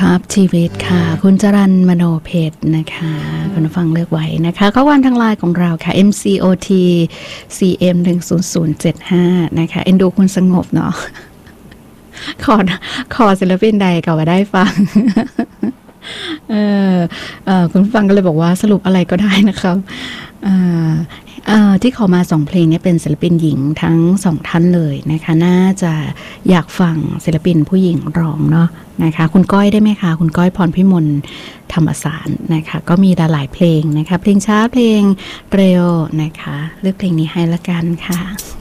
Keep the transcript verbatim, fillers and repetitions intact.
ภชีวิตค่ะคุณจรัญมโนเพชรนะคะคุณฟังเลือกไว้นะคะข้อความทางไลน์ของเราค่ะ เอ็ม ซี โอ ที ซี เอ็ม หนึ่ง ศูนย์ ศูนย์ เจ็ด ห้า นะคะเอ็นดูคุณสงบเนาะขอขอศิลปินใดก็มาได้ฟังเออเออคุณฟังก็เลยบอกว่าสรุปอะไรก็ได้นะครับเออเอ่อที่ขอมาสองเพลงนี้เป็นศิลปินหญิงทั้งสองท่านเลยนะคะน่าจะอยากฟังศิลปินผู้หญิงร้องเนาะนะคะคุณก้อยได้ไหมคะคุณก้อยพรพิมลธรรมสารนะคะก็มีหลายเพลงนะคะเพลงช้าเพลงเร็วนะคะเลือกเพลงนี้ให้ละกันค่ะ